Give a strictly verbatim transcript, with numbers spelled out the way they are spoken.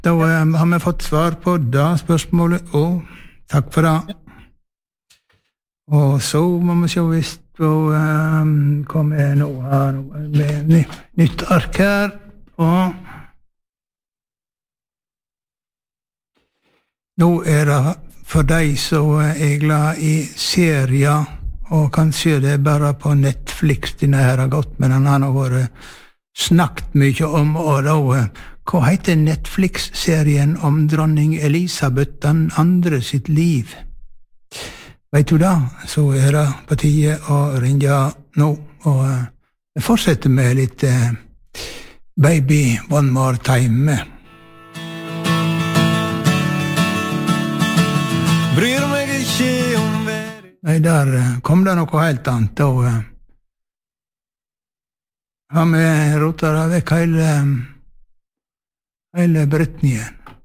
Da um, har vi fått svar på det spørsmålet, og takk for det. Og så må vi se hvis det um, kommer noe her med ny, nytt ark her, og nå er det for deg som er glad i serier, og kanskje det er bare på Netflix denne her har gått, men han har vært snakket mye om, og da, hva heter Netflix-serien om dronning Elisabeth den andre sitt liv? Vet du da, så er det på tide å ringe nå, og vi fortsetter med litt uh, Baby One More Time. Bryr meg ikke om vær. Nei, der kom det noe helt annet, og uh, har vi rotet vekk hele, hele Britney igjen.